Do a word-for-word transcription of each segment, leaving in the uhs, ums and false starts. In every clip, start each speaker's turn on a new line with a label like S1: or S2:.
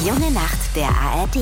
S1: junge Nacht der A R D.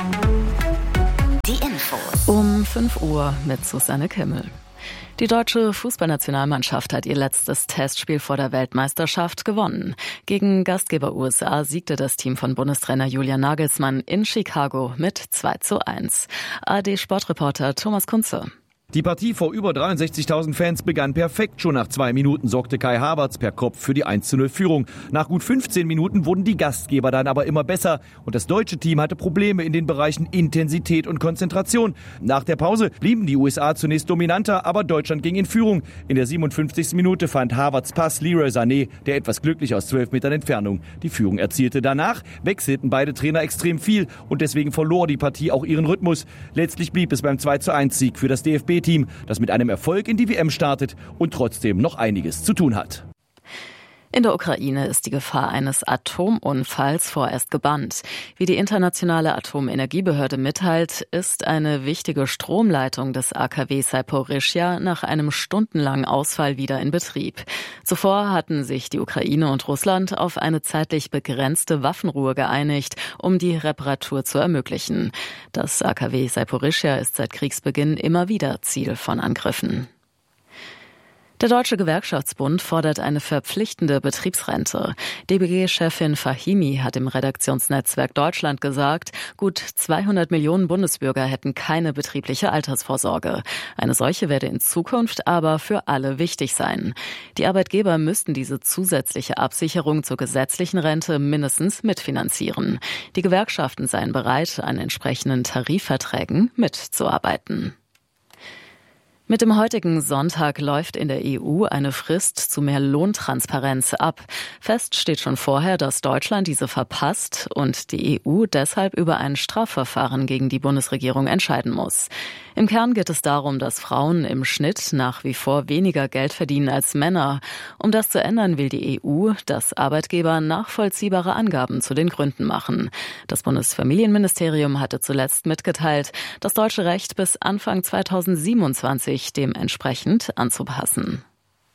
S1: Die Infos.
S2: Um fünf Uhr mit Susanne Kimmel. Die deutsche Fußballnationalmannschaft hat ihr letztes Testspiel vor der Weltmeisterschaft gewonnen. Gegen Gastgeber U S A siegte das Team von Bundestrainer Julian Nagelsmann in Chicago mit zwei zu eins. A R D-Sportreporter Thomas Kunze.
S3: Die Partie vor über dreiundsechzigtausend Fans begann perfekt. Schon nach zwei Minuten sorgte Kai Havertz per Kopf für die eins zu null Führung. Nach gut fünfzehn Minuten wurden die Gastgeber dann aber immer besser. Und das deutsche Team hatte Probleme in den Bereichen Intensität und Konzentration. Nach der Pause blieben die U S A zunächst dominanter, aber Deutschland ging in Führung. In der siebenundfünfzigsten Minute fand Havertz Pass Leroy Sané, der etwas glücklich aus zwölf Metern Entfernung die Führung erzielte. Danach wechselten beide Trainer extrem viel und deswegen verlor die Partie auch ihren Rhythmus. Letztlich blieb es beim zwei zu eins Sieg für das D F B-Team, das mit einem Erfolg in die W M startet und trotzdem noch einiges zu tun hat.
S2: In der Ukraine ist die Gefahr eines Atomunfalls vorerst gebannt. Wie die Internationale Atomenergiebehörde mitteilt, ist eine wichtige Stromleitung des A K W Saporischschja nach einem stundenlangen Ausfall wieder in Betrieb. Zuvor hatten sich die Ukraine und Russland auf eine zeitlich begrenzte Waffenruhe geeinigt, um die Reparatur zu ermöglichen. Das A K W Saporischschja ist seit Kriegsbeginn immer wieder Ziel von Angriffen. Der Deutsche Gewerkschaftsbund fordert eine verpflichtende Betriebsrente. D B G-Chefin Fahimi hat im Redaktionsnetzwerk Deutschland gesagt, gut zweihundert Millionen Bundesbürger hätten keine betriebliche Altersvorsorge. Eine solche werde in Zukunft aber für alle wichtig sein. Die Arbeitgeber müssten diese zusätzliche Absicherung zur gesetzlichen Rente mindestens mitfinanzieren. Die Gewerkschaften seien bereit, an entsprechenden Tarifverträgen mitzuarbeiten. Mit dem heutigen Sonntag läuft in der E U eine Frist zu mehr Lohntransparenz ab. Fest steht schon vorher, dass Deutschland diese verpasst und die E U deshalb über ein Strafverfahren gegen die Bundesregierung entscheiden muss. Im Kern geht es darum, dass Frauen im Schnitt nach wie vor weniger Geld verdienen als Männer. Um das zu ändern, will die E U, dass Arbeitgeber nachvollziehbare Angaben zu den Gründen machen. Das Bundesfamilienministerium hatte zuletzt mitgeteilt, das deutsche Recht bis Anfang zweitausendsiebenundzwanzig dementsprechend anzupassen.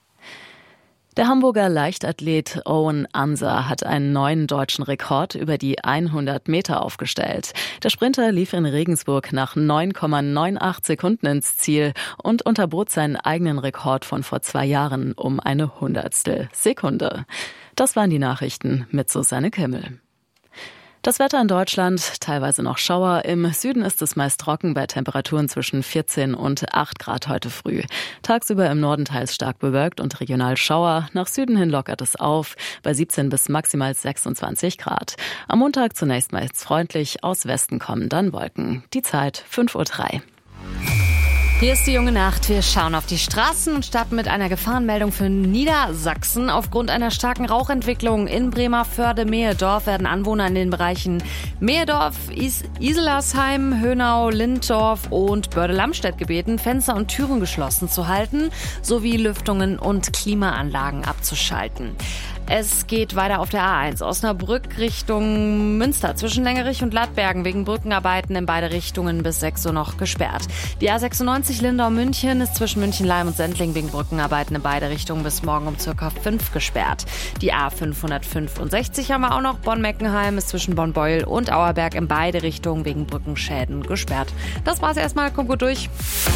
S2: Der Hamburger Leichtathlet Owen Anser hat einen neuen deutschen Rekord über die hundert Meter aufgestellt. Der Sprinter lief in Regensburg nach neun Komma achtundneunzig Sekunden ins Ziel und unterbot seinen eigenen Rekord von vor zwei Jahren um eine Hundertstel Sekunde. Das waren die Nachrichten mit Susanne Kimmel. Das Wetter in Deutschland, teilweise noch Schauer. Im Süden ist es meist trocken bei Temperaturen zwischen vierzehn und acht Grad heute früh. Tagsüber im Norden teils stark bewölkt und regional Schauer. Nach Süden hin lockert es auf bei siebzehn bis maximal sechsundzwanzig Grad. Am Montag zunächst meist freundlich, aus Westen kommen dann Wolken. Die Zeit fünf Uhr drei.
S4: Hier ist die junge Nacht. Wir schauen auf die Straßen und starten mit einer Gefahrenmeldung für Niedersachsen. Aufgrund einer starken Rauchentwicklung in Bremervörde-Mehedorf werden Anwohner in den Bereichen Mehedorf, Is- Iselersheim, Hönau, Linddorf und Börde-Lamstedt gebeten, Fenster und Türen geschlossen zu halten, sowie Lüftungen und Klimaanlagen abzuschalten. Es geht weiter auf der A eins Osnabrück Richtung Münster zwischen Längerich und Lattbergen wegen Brückenarbeiten in beide Richtungen bis sechs Uhr noch gesperrt. Die A sechsundneunzig Lindau-München ist zwischen München-Leim und Sendling wegen Brückenarbeiten in beide Richtungen bis morgen um circa fünf gesperrt. Die A fünfhundertfünfundsechzig haben wir auch noch. Bonn-Meckenheim ist zwischen Bonn-Beuel und Auerberg in beide Richtungen wegen Brückenschäden gesperrt. Das war's erstmal. Kommt gut durch.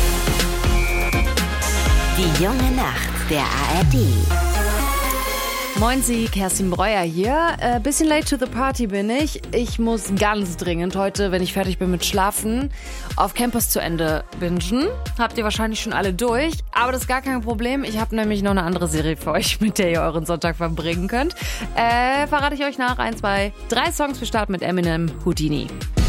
S1: Die junge Nacht der A R D.
S4: Moin Sie, Kerstin Breuer hier. Äh, bisschen late to the party bin ich. Ich muss ganz dringend heute, wenn ich fertig bin mit Schlafen, auf Campus zu Ende bingen. Habt ihr wahrscheinlich schon alle durch, aber das ist gar kein Problem. Ich habe nämlich noch eine andere Serie für euch, mit der ihr euren Sonntag verbringen könnt. Äh, verrate ich euch nach. Eins, zwei, drei Songs. Wir starten mit Eminem, Houdini.